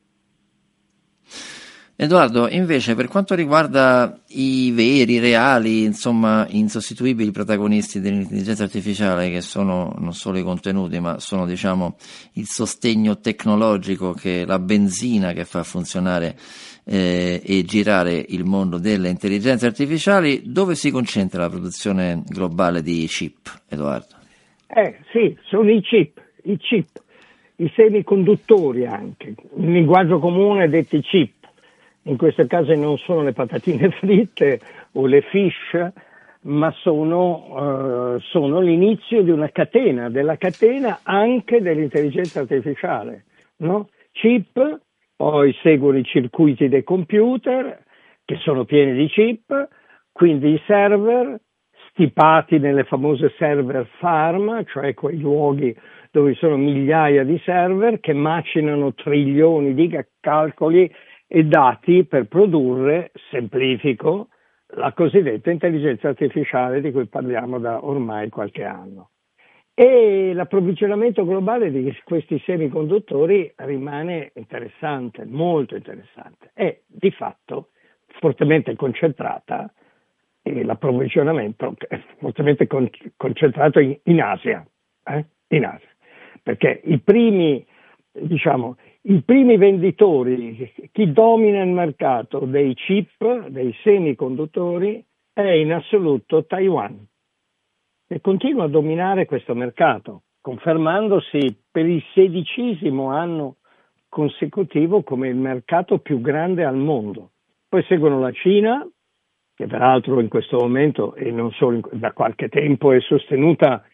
Edoardo, invece, per quanto riguarda i veri, reali, insomma, insostituibili protagonisti dell'intelligenza artificiale, che sono non solo i contenuti, ma sono, diciamo, il sostegno tecnologico, che la benzina che fa funzionare eh, e girare il mondo delle intelligenze artificiali, dove si concentra la produzione globale di chip, Edoardo? Eh sì, sono i chip, i chip, i semiconduttori anche, in linguaggio comune detti chip. In questo caso non sono le patatine fritte o le fish, ma sono, uh, sono l'inizio di una catena, della catena anche dell'intelligenza artificiale, no? Chip, poi seguono i circuiti dei computer, che sono pieni di chip, quindi i server, stipati nelle famose server farm, cioè quei luoghi dove sono migliaia di server che macinano trilioni di calcoli e dati per produrre, semplifico, la cosiddetta intelligenza artificiale di cui parliamo da ormai qualche anno. E l'approvvigionamento globale di questi semiconduttori rimane interessante, molto interessante. È di fatto fortemente concentrata, e l'approvvigionamento è fortemente con, concentrato in, in Asia, eh? in Asia, perché i primi, diciamo, I primi venditori, chi domina il mercato dei chip, dei semiconduttori, è in assoluto Taiwan, e continua a dominare questo mercato, confermandosi per il sedicesimo anno consecutivo come il mercato più grande al mondo. Poi seguono la Cina, che peraltro in questo momento e non solo in, da qualche tempo è sostenuta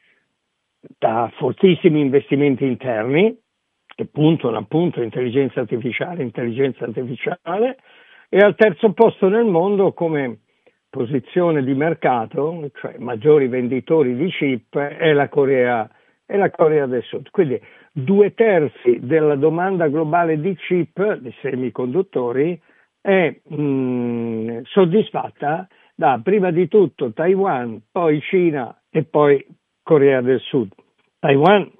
da fortissimi investimenti interni, che puntano appunto intelligenza artificiale, intelligenza artificiale, e al terzo posto nel mondo come posizione di mercato, cioè maggiori venditori di chip, è la Corea, è la Corea del Sud. Quindi due terzi della domanda globale di chip, di semiconduttori, è mh, soddisfatta da prima di tutto Taiwan, poi Cina e poi Corea del Sud. Taiwan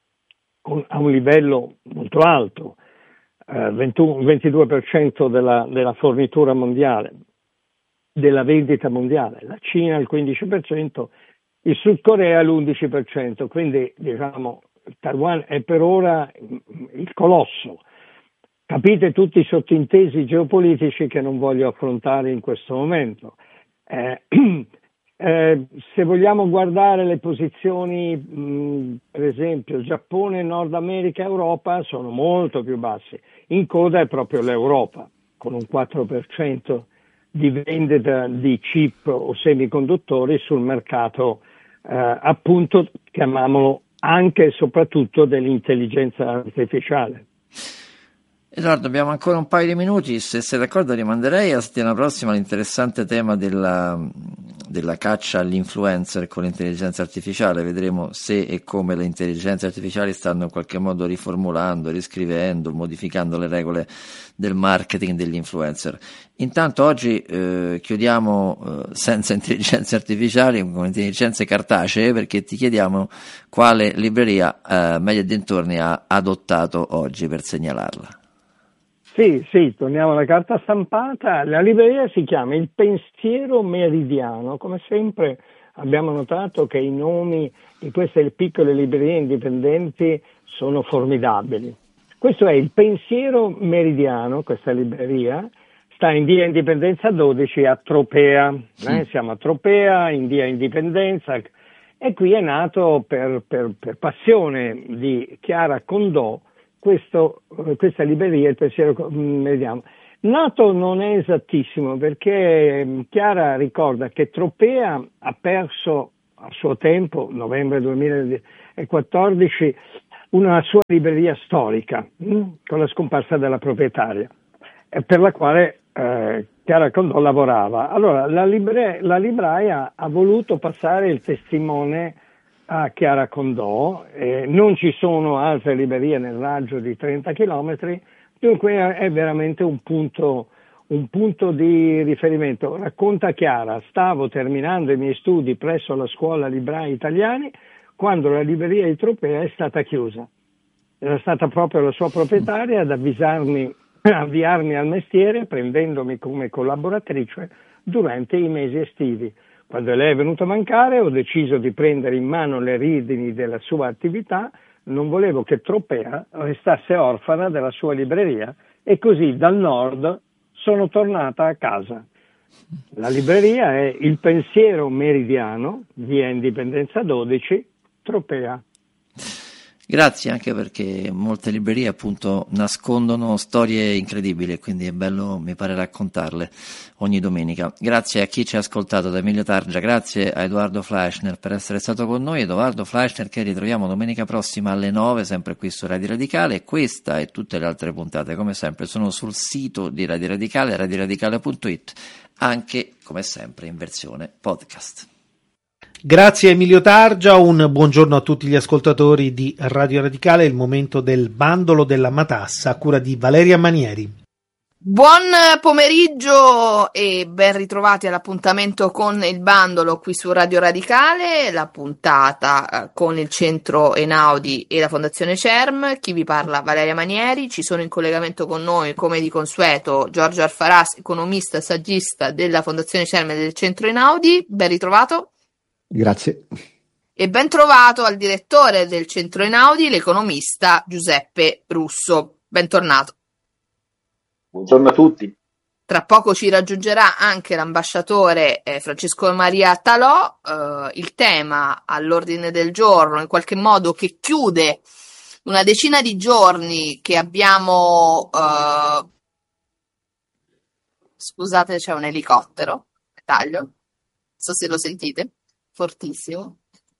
a un livello molto alto, eh, ventuno, ventidue per cento della, della fornitura mondiale, della vendita mondiale, la Cina il quindici per cento, il Sud Corea l'undici per cento, quindi diciamo Taiwan è per ora il colosso. Capite tutti i sottintesi geopolitici che non voglio affrontare in questo momento. Eh, Eh, se vogliamo guardare le posizioni, mh, per esempio Giappone, Nord America e Europa sono molto più bassi. In coda è proprio l'Europa, con un quattro per cento di vendita di chip o semiconduttori sul mercato, eh, appunto, chiamiamolo anche e soprattutto dell'intelligenza artificiale. Edoardo, abbiamo ancora un paio di minuti, se sei d'accordo rimanderei alla settimana prossima l'interessante tema della, della caccia all'influencer con l'intelligenza artificiale. Vedremo se e come le intelligenze artificiali stanno in qualche modo riformulando, riscrivendo, modificando le regole del marketing degli influencer. Intanto oggi eh, chiudiamo eh, senza intelligenze artificiali, con intelligenze cartacee, perché ti chiediamo quale libreria eh, Media e dintorni ha adottato oggi per segnalarla. Sì, sì, torniamo alla carta stampata. La libreria si chiama Il Pensiero Meridiano. Come sempre abbiamo notato che i nomi di queste piccole librerie indipendenti sono formidabili. Questo è il Pensiero Meridiano, questa libreria, sta in via Indipendenza dodici a Tropea, eh? Siamo a Tropea, in via Indipendenza, e qui è nato per, per, per passione di Chiara Condò questo, questa libreria, il Pensiero Meridiano. Nato non è esattissimo, perché Chiara ricorda che Tropea ha perso a suo tempo, novembre duemilaquattordici, una sua libreria storica mh, con la scomparsa della proprietaria, per la quale eh, Chiara Condò lavorava. Allora la, libre, la libraia ha voluto passare il testimone a Chiara Condò, eh, non ci sono altre librerie nel raggio di trenta chilometri, dunque è veramente un punto, un punto di riferimento. Racconta Chiara: stavo terminando i miei studi presso la scuola Librai Italiani quando la libreria di Tropea è stata chiusa. Era stata proprio la sua proprietaria ad avvisarmi, avviarmi al mestiere, prendendomi come collaboratrice durante i mesi estivi. Quando lei è venuta a mancare, ho deciso di prendere in mano le redini della sua attività. Non volevo che Tropea restasse orfana della sua libreria, e così dal nord sono tornata a casa. La libreria è il Pensiero Meridiano, via Indipendenza dodici, Tropea. Grazie, anche perché molte librerie appunto nascondono storie incredibili, quindi è bello, mi pare, raccontarle ogni domenica. Grazie a chi ci ha ascoltato, da Emilio Targia, grazie a Edoardo Fleischner per essere stato con noi. Edoardo Fleischner, che ritroviamo domenica prossima alle nove, sempre qui su Radio Radicale. Questa e tutte le altre puntate, come sempre, sono sul sito di Radio Radicale, radio radicale punto it, anche come sempre in versione podcast. Grazie Emilio Targia, un buongiorno a tutti gli ascoltatori di Radio Radicale. È il momento del bandolo della matassa a cura di Valeria Manieri. Buon pomeriggio e ben ritrovati all'appuntamento con il bandolo qui su Radio Radicale, la puntata con il Centro Einaudi e la Fondazione CERM. Chi vi parla, Valeria Manieri. Ci sono in collegamento con noi, come di consueto, Giorgio Alfaras, economista, saggista della Fondazione CERM e del Centro Einaudi. Ben ritrovato. Grazie. E ben trovato al direttore del Centro Einaudi, l'economista Giuseppe Russo. Bentornato. Buongiorno a tutti. Tra poco ci raggiungerà anche l'ambasciatore eh, Francesco Maria Talò. Eh, il tema all'ordine del giorno, in qualche modo, che chiude una decina di giorni che abbiamo... Eh... Scusate, c'è un elicottero. Taglio. Non so se lo sentite. Fortissimo.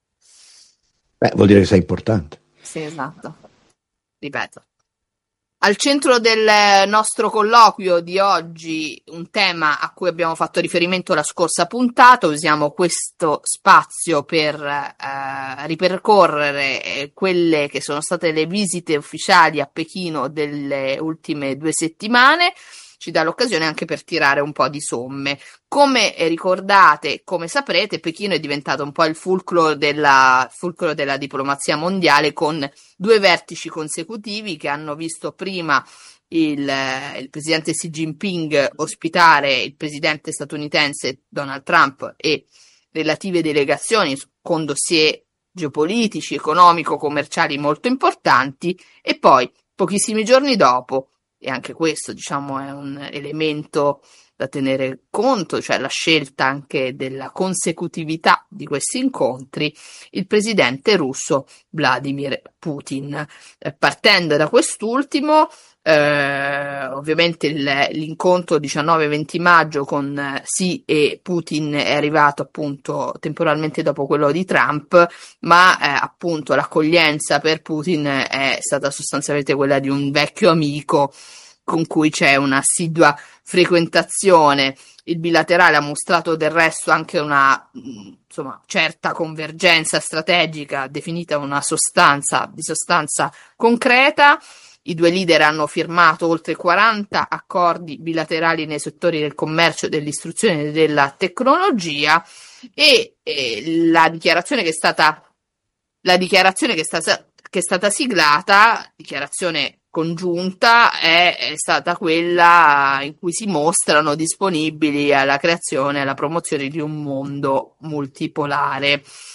Beh, vuol dire che sei importante. Sì, esatto. Ripeto. Al centro del nostro colloquio di oggi un tema a cui abbiamo fatto riferimento la scorsa puntata. Usiamo questo spazio per eh, ripercorrere quelle che sono state le visite ufficiali a Pechino delle ultime due settimane. Ci dà l'occasione anche per tirare un po' di somme. Come ricordate, come saprete, Pechino è diventato un po' il fulcro della, fulcro della diplomazia mondiale, con due vertici consecutivi che hanno visto prima il, il presidente Xi Jinping ospitare il presidente statunitense Donald Trump e relative delegazioni con dossier geopolitici, economico-commerciali molto importanti, e poi pochissimi giorni dopo, e anche questo, diciamo, è un elemento da tenere conto, cioè la scelta anche della consecutività di questi incontri, il presidente russo Vladimir Putin. Eh, partendo da quest'ultimo, eh, ovviamente il, l'incontro diciannove venti maggio con Xi e Putin è arrivato appunto temporalmente dopo quello di Trump, ma eh, appunto l'accoglienza per Putin è stata sostanzialmente quella di un vecchio amico con cui c'è un'assidua frequentazione. Il bilaterale ha mostrato del resto anche una insomma certa convergenza strategica, definita una sostanza di sostanza concreta. I due leader hanno firmato oltre quaranta accordi bilaterali nei settori del commercio, dell'istruzione e della tecnologia, e, e la dichiarazione che è stata la dichiarazione che è stata che è stata siglata, dichiarazione congiunta, è, è stata quella in cui si mostrano disponibili alla creazione e alla promozione di un mondo multipolare.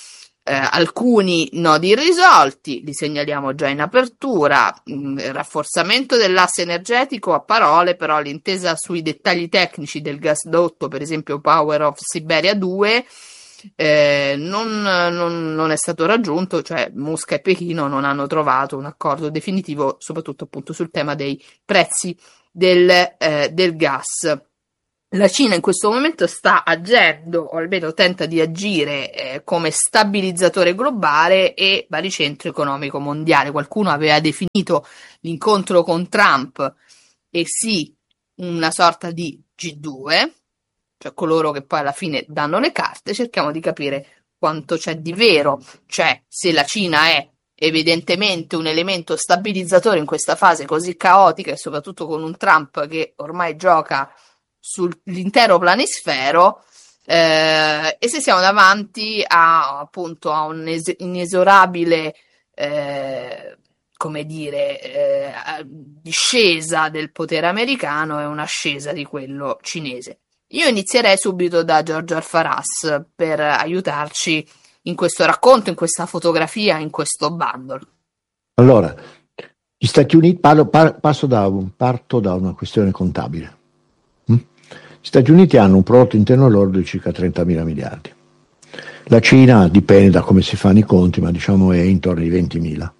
Eh, alcuni nodi irrisolti, li segnaliamo già in apertura, mh, rafforzamento dell'asse energetico a parole, però l'intesa sui dettagli tecnici del gasdotto, per esempio Power of Siberia due, eh, non, non, non è stato raggiunto, cioè Mosca e Pechino non hanno trovato un accordo definitivo, soprattutto appunto sul tema dei prezzi del, eh, del gas. La Cina in questo momento sta agendo, o almeno tenta di agire, eh, come stabilizzatore globale e baricentro economico mondiale. Qualcuno aveva definito l'incontro con Trump e sì, una sorta di G due, cioè coloro che poi alla fine danno le carte. Cerchiamo di capire quanto c'è di vero, cioè se la Cina è evidentemente un elemento stabilizzatore in questa fase così caotica e soprattutto con un Trump che ormai gioca sull'intero planisfero, eh, e se siamo davanti a appunto a un'inesorabile eh, come dire eh, discesa del potere americano e un'ascesa di quello cinese. Io inizierei subito da Giorgio Alfaras per aiutarci in questo racconto, in questa fotografia, in questo bundle. Allora, gli Stati Uniti, parlo, par, passo da un, parto da una questione contabile. Gli Stati Uniti hanno un prodotto interno lordo di circa trentamila miliardi. La Cina dipende da come si fanno i conti, ma diciamo è intorno ai ventimila.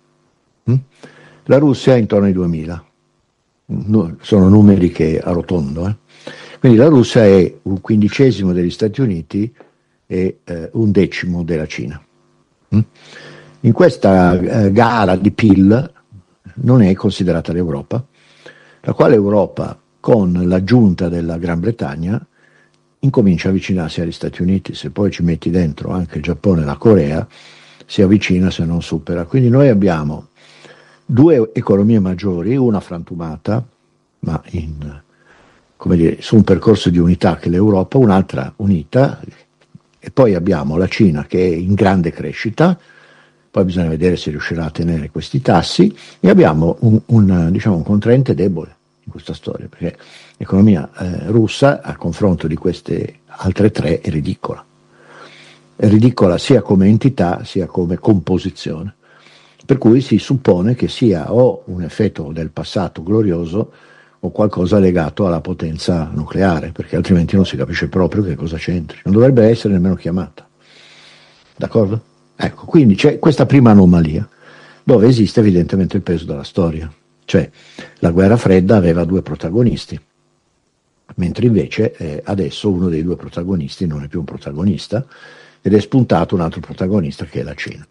La Russia è intorno ai duemila. No, sono numeri che arrotondo. Eh. Quindi la Russia è un quindicesimo degli Stati Uniti e eh, un decimo della Cina. In questa eh, gara di P I L non è considerata l'Europa, la quale Europa, con l'aggiunta della Gran Bretagna, incomincia a avvicinarsi agli Stati Uniti. Se poi ci metti dentro anche il Giappone e la Corea, si avvicina se non supera. Quindi noi abbiamo due economie maggiori, una frantumata, ma in, come dire, su un percorso di unità che è l'Europa, un'altra unita, e poi abbiamo la Cina che è in grande crescita, poi bisogna vedere se riuscirà a tenere questi tassi, e abbiamo un, un, diciamo, un contraente debole in questa storia, perché l'economia eh, russa a confronto di queste altre tre è ridicola. È ridicola sia come entità sia come composizione, per cui si suppone che sia o un effetto del passato glorioso o qualcosa legato alla potenza nucleare, perché altrimenti non si capisce proprio che cosa c'entri. Non dovrebbe essere nemmeno chiamata. D'accordo? Ecco, quindi c'è questa prima anomalia, dove esiste evidentemente il peso della storia. Cioè, la guerra fredda aveva due protagonisti, mentre invece eh, adesso uno dei due protagonisti non è più un protagonista ed è spuntato un altro protagonista che è la Cina.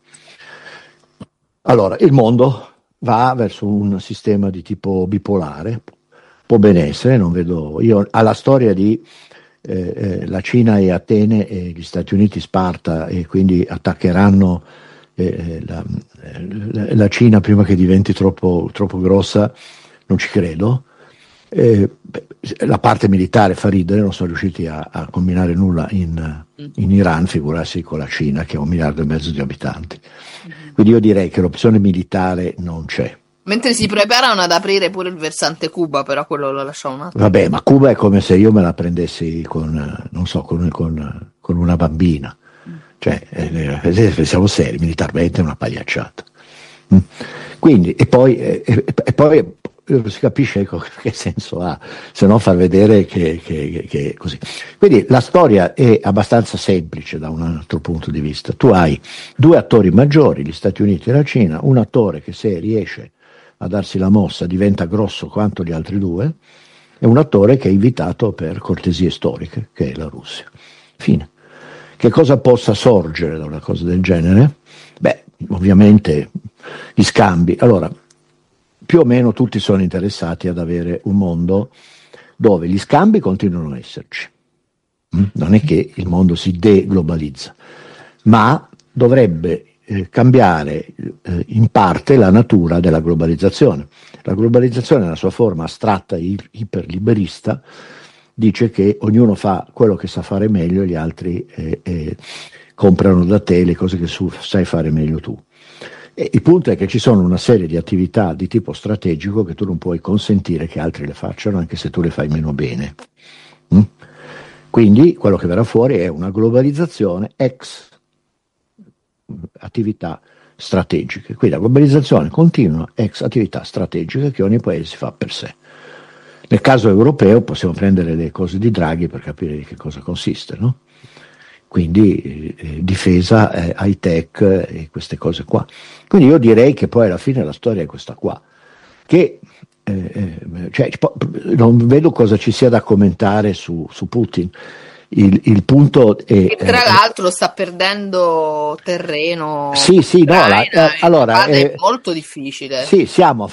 Allora, il mondo va verso un sistema di tipo bipolare, può ben essere, non vedo, io alla storia di eh, eh, la Cina e Atene e gli Stati Uniti Sparta, e quindi attaccheranno eh, la, la, la Cina prima che diventi troppo, troppo grossa, non ci credo. Eh, la parte militare fa ridere, non sono riusciti a, a combinare nulla in, in Iran, figurarsi con la Cina che ha un miliardo e mezzo di abitanti. Quindi io direi che l'opzione militare non c'è. Mentre si preparano ad aprire pure il versante Cuba, però quello lo lasciamo un attimo. Vabbè, ma Cuba è come se io me la prendessi con, non so, con, con, con una bambina. Cioè, eh, siamo seri, militarmente è una pagliacciata. Mm. Quindi, e poi, e, e poi si capisce ecco, che senso ha, se no far vedere che, che, che così. Quindi la storia è abbastanza semplice da un altro punto di vista. Tu hai due attori maggiori, gli Stati Uniti e la Cina, un attore che se riesce a darsi la mossa diventa grosso quanto gli altri due, e un attore che è invitato per cortesie storiche, che è la Russia. Fine. Che cosa possa sorgere da una cosa del genere? Beh, ovviamente gli scambi. Allora, più o meno tutti sono interessati ad avere un mondo dove gli scambi continuano a esserci. Non è che il mondo si deglobalizza, ma dovrebbe eh, cambiare eh, in parte la natura della globalizzazione. La globalizzazione nella sua forma astratta e iperliberista dice che ognuno fa quello che sa fare meglio e gli altri eh, eh, comprano da te le cose che su, sai fare meglio tu. E il punto è che ci sono una serie di attività di tipo strategico che tu non puoi consentire che altri le facciano, anche se tu le fai meno bene. Mm? Quindi quello che verrà fuori è una globalizzazione ex attività strategiche. Quindi la globalizzazione continua ex attività strategiche che ogni paese fa per sé. Nel caso europeo possiamo prendere le cose di Draghi per capire di che cosa consiste, no? Quindi eh, difesa, eh, high tech e eh, queste cose qua. Quindi io direi che poi alla fine la storia è questa qua, che eh, eh, cioè, non vedo cosa ci sia da commentare su, su Putin. Il, il punto è, che tra eh, l'altro sta perdendo terreno. Sì, sì, no, la, eh, allora è eh, molto difficile. Sì, siamo